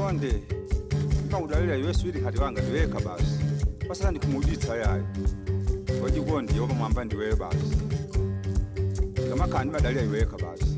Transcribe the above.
Konde. Ngawulalela yeswili kati wanga ndiweka basi. Pasala ndikumuditsa yayi. Wajikondi yoba mwamba ndiwe basi. Kama kandi badali yiweka basi.